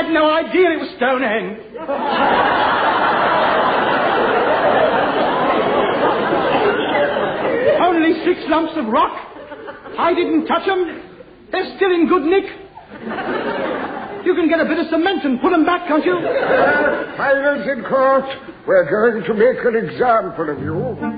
had no idea it was Stonehenge. Only 6 lumps of rock. I didn't touch them. They're still in good nick. You can get a bit of cement and put them back, can't you? Silence in court. We're going to make an example of you.